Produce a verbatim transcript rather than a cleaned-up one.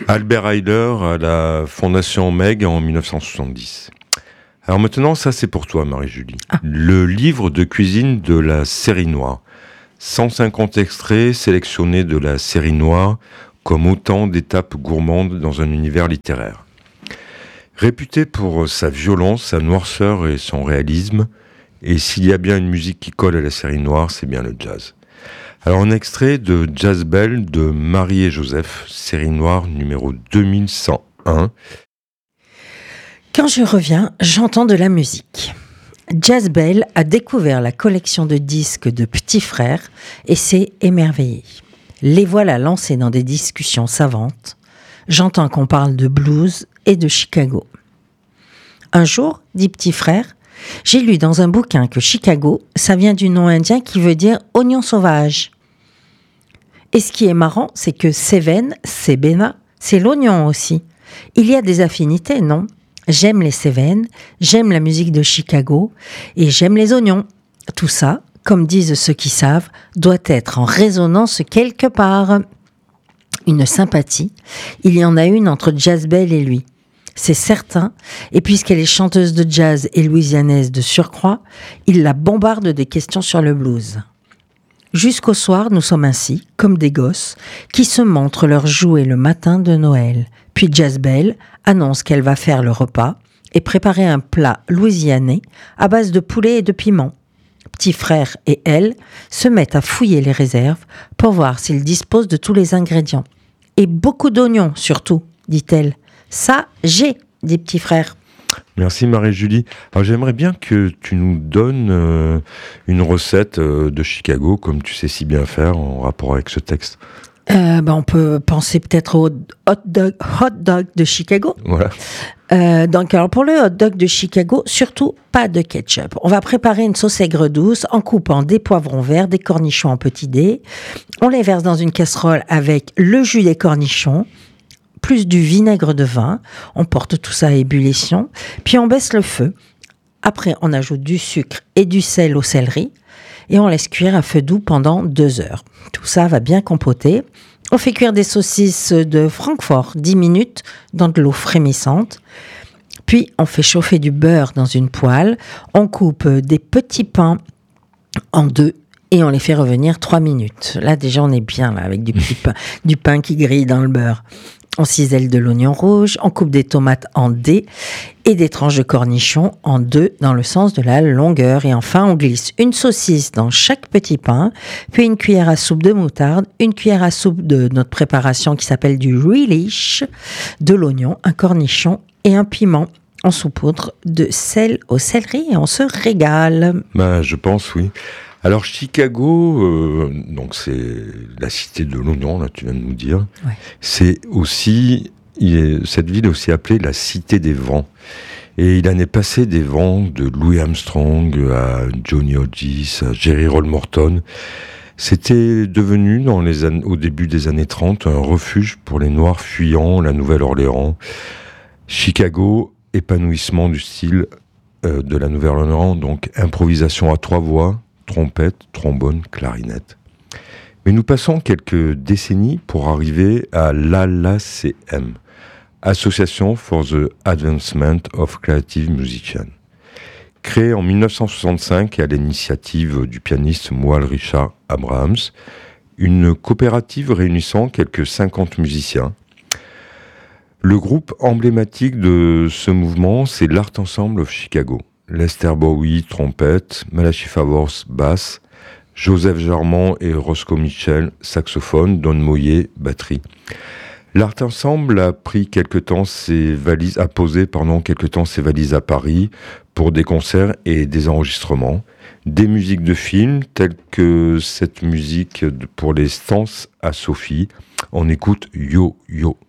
Albert Ayler à la Fondation Meg en dix-neuf cent soixante-dix. Alors maintenant, ça c'est pour toi, Marie-Julie. Ah. Le livre de cuisine de la série noire. cent cinquante extraits sélectionnés de la série noire comme autant d'étapes gourmandes dans un univers littéraire. Réputé pour sa violence, sa noirceur et son réalisme, et s'il y a bien une musique qui colle à la série noire, c'est bien le jazz. Alors un extrait de Jazz Bell de Marie et Joseph, série noire numéro deux mille cent un. Quand je reviens, j'entends de la musique. Jazz Bell a découvert la collection de disques de Petit Frère et s'est émerveillé. Les voilà lancés dans des discussions savantes. J'entends qu'on parle de blues et de Chicago. Un jour, dit Petit Frère, j'ai lu dans un bouquin que Chicago, ça vient du nom indien qui veut dire oignon sauvage. Et ce qui est marrant, c'est que Seven, Sebena, c'est l'oignon aussi. Il y a des affinités, non ? J'aime les Seven, j'aime la musique de Chicago et j'aime les oignons. Tout ça, comme disent ceux qui savent, doit être en résonance quelque part. Une sympathie, il y en a une entre Jazz Bell et lui. C'est certain, et puisqu'elle est chanteuse de jazz et louisianaise de surcroît, il la bombarde de questions sur le blues. Jusqu'au soir, nous sommes ainsi, comme des gosses, qui se montrent leur jouet le matin de Noël. Puis Jazz Bell annonce qu'elle va faire le repas et préparer un plat louisianais à base de poulet et de piment. Petit Frère et elle se mettent à fouiller les réserves pour voir s'ils disposent de tous les ingrédients. Et beaucoup d'oignons, surtout, dit-elle. Ça, j'ai, dit Petit Frère. Merci Marie-Julie. Alors j'aimerais bien que tu nous donnes euh, une recette euh, de Chicago, comme tu sais si bien faire en rapport avec ce texte. Euh, ben on peut penser peut-être au hot dog, hot dog de Chicago. Voilà. Euh, donc alors pour le hot dog de Chicago, surtout pas de ketchup. On va préparer une sauce aigre douce en coupant des poivrons verts, des cornichons en petits dés. On les verse dans une casserole avec le jus des cornichons, plus du vinaigre de vin. On porte tout ça à ébullition, puis on baisse le feu. Après, on ajoute du sucre et du sel au céleri et on laisse cuire à feu doux pendant deux heures. Tout ça va bien compoter. On fait cuire des saucisses de Francfort dix minutes dans de l'eau frémissante. Puis, on fait chauffer du beurre dans une poêle. On coupe des petits pains en deux et on les fait revenir trois minutes. Là, déjà, on est bien là, avec du petit pain, du pain qui grille dans le beurre. On cisèle de l'oignon rouge, on coupe des tomates en dés et des tranches de cornichons en deux dans le sens de la longueur. Et enfin, on glisse une saucisse dans chaque petit pain, puis une cuillère à soupe de moutarde, une cuillère à soupe de notre préparation qui s'appelle du relish, de l'oignon, un cornichon et un piment. On saupoudre de sel au céleri et on se régale. Ben, je pense, oui. Alors Chicago, euh, donc c'est la cité de l'oignon, là tu viens de nous dire. Ouais. C'est aussi, il est, cette ville est aussi appelée la cité des vents. Et il en est passé des vents de Louis Armstrong à Johnny Hodges, à Jerry Roll Morton. C'était devenu, dans les an- au début des années trente, un refuge pour les Noirs fuyant la Nouvelle-Orléans. Chicago, épanouissement du style euh, de la Nouvelle-Orléans, donc improvisation à trois voix, trompette, trombone, clarinette. Mais nous passons quelques décennies pour arriver à l'A L A C M, Association for the Advancement of Creative Musicians. Créée en dix-neuf cent soixante-cinq à l'initiative du pianiste Moal Richard Abrahams, une coopérative réunissant quelques cinquante musiciens. Le groupe emblématique de ce mouvement, c'est l'Art Ensemble of Chicago. Lester Bowie, trompette, Malachi Favors, basse, Joseph Jarman et Roscoe Mitchell, saxophone, Don Moyer, batterie. L'Art Ensemble a pris quelque temps ses valises, a posé pendant quelque temps ses valises à Paris pour des concerts et des enregistrements. Des musiques de films, telles que cette musique pour les Stances à Sophie. On écoute Yo Yo.